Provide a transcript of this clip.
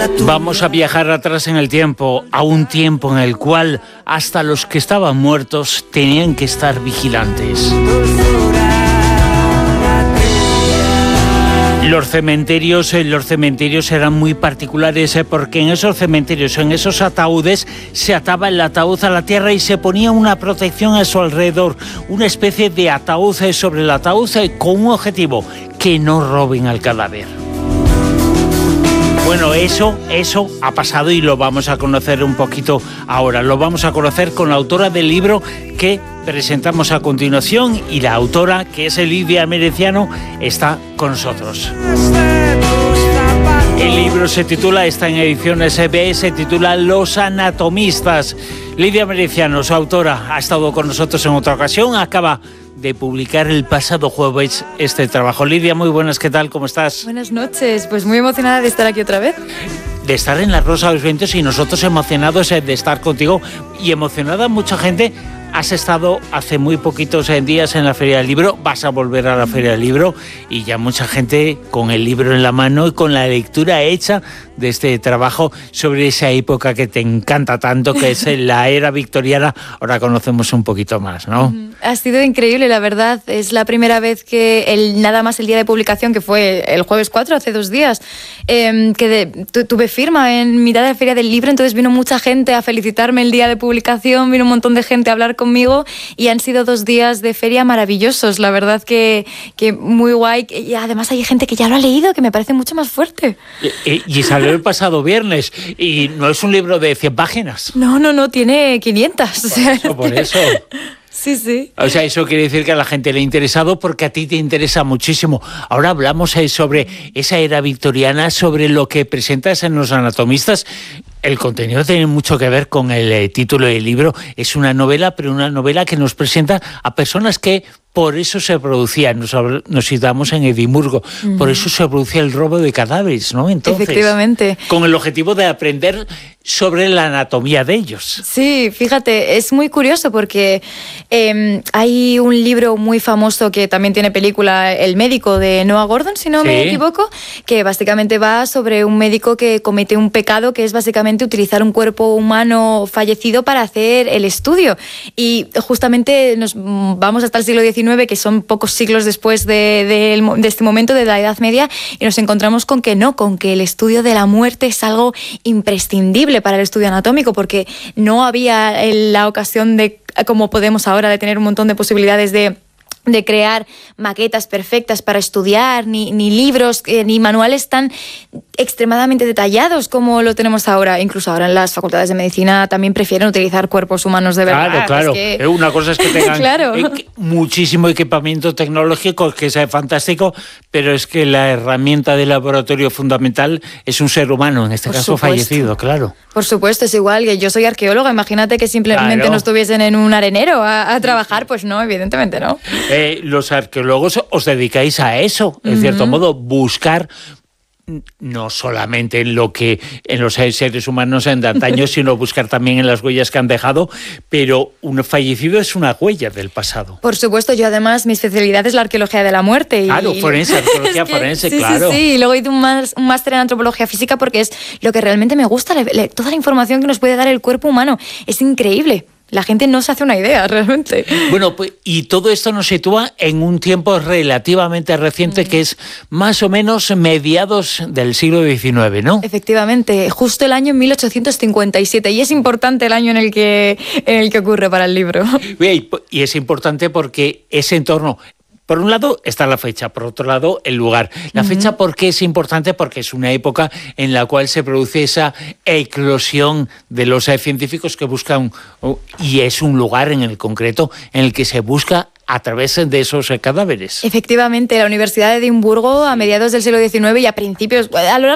Vamos a viajar atrás en el tiempo, a un tiempo en el cual hasta los que estaban muertos tenían que estar vigilantes. Los cementerios eran muy particulares porque en esos cementerios, en esos ataúdes, se ataba el ataúd a la tierra y se ponía una protección a su alrededor, una especie de ataúd sobre el ataúd con un objetivo, que no roben al cadáver. Bueno, eso ha pasado y lo vamos a conocer un poquito ahora. Lo vamos a conocer con la autora del libro que presentamos a continuación, y la autora, que es Lidia Mereciano, está con nosotros. El libro se titula, está en ediciones EB, se titula Los Anatomistas. Lidia Mereciano, su autora, ha estado con nosotros en otra ocasión, acaba de publicar el pasado jueves este trabajo. Lidia, muy buenas, ¿qué tal? ¿Cómo estás? Buenas noches, pues muy emocionada de estar aquí otra vez. De estar en la Rosa de los Vientos y nosotros emocionados de estar contigo, y emocionada mucha gente. Has estado hace muy poquitos días en la Feria del Libro, vas a volver a la Feria del Libro y ya mucha gente con el libro en la mano y con la lectura hecha de este trabajo sobre esa época que te encanta tanto, que es la era victoriana. Ahora conocemos un poquito más, ¿no? Ha sido increíble, la verdad. Es la primera vez que nada más el día de publicación, que fue el jueves 4, hace 2 días, tuve firma en mitad de la Feria del Libro, entonces vino mucha gente a felicitarme el día de publicación, vino un montón de gente a hablar conmigo y han sido 2 días de feria maravillosos, la verdad que muy guay, y además hay gente que ya lo ha leído, que me parece mucho más fuerte. Y salió el pasado viernes y no es un libro de 100 páginas. No, tiene 500. Por eso. Sí. O sea, eso quiere decir que a la gente le ha interesado porque a ti te interesa muchísimo. Ahora hablamos sobre esa era victoriana, sobre lo que presentas en Los Anatomistas. El contenido tiene mucho que ver con el título del libro. Es una novela, pero una novela que nos presenta a personas que por eso se producía, nos situamos en Edimburgo, por eso se producía el robo de cadáveres, ¿no? Entonces, efectivamente. Con el objetivo de aprender sobre la anatomía de ellos. Sí, fíjate, es muy curioso porque hay un libro muy famoso que también tiene película, El médico, de Noah Gordon, si no me equivoco, que básicamente va sobre un médico que comete un pecado, que es básicamente utilizar un cuerpo humano fallecido para hacer el estudio. Y justamente nos vamos hasta el siglo XIX, que son pocos siglos después de este momento de la Edad Media, y nos encontramos con que el estudio de la muerte es algo imprescindible para el estudio anatómico, porque no había la ocasión de, como podemos ahora, de tener un montón de posibilidades de crear maquetas perfectas para estudiar, ni libros, ni manuales tan extremadamente detallados como lo tenemos ahora. Incluso ahora en las facultades de medicina también prefieren utilizar cuerpos humanos de verdad. Claro. Es que... Una cosa es que tengan claro. muchísimo equipamiento tecnológico, que sea fantástico, pero es que la herramienta de laboratorio fundamental es un ser humano, en este caso fallecido, claro. Por supuesto, es igual que yo soy arqueóloga. Imagínate que simplemente no estuviesen en un arenero a trabajar, pues no, evidentemente no. Los arqueólogos os dedicáis a eso, en cierto modo, buscar no solamente en lo que en los seres humanos de antaño, sino buscar también en las huellas que han dejado, pero un fallecido es una huella del pasado. Por supuesto, yo además mi especialidad es la arqueología de la muerte. Claro, arqueología forense, claro. Sí, y luego hice un máster en antropología física porque es lo que realmente me gusta, toda la información que nos puede dar el cuerpo humano. Es increíble. La gente no se hace una idea, realmente. Bueno, pues, y todo esto nos sitúa en un tiempo relativamente reciente, que es más o menos mediados del siglo XIX, ¿no? Efectivamente, justo el año 1857, y es importante el año en el que ocurre para el libro. Y es importante porque ese entorno... Por un lado está la fecha, por otro lado el lugar. La fecha, ¿por qué es importante? Porque es una época en la cual se produce esa eclosión de los científicos que buscan, y es un lugar en el concreto en el que se busca a través de esos cadáveres. Efectivamente, la Universidad de Edimburgo a mediados del siglo XIX y a principios, a lo largo